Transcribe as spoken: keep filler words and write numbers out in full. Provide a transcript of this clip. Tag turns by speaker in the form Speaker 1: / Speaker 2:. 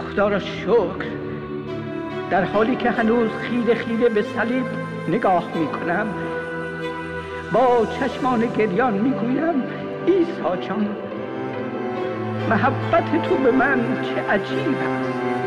Speaker 1: خدا را شکر، در حالی که هنوز خیره خیره به صلیب نگاه می کنم با چشمان گریان می گویم عیسی جان، محبت تو به من چه عجیب است.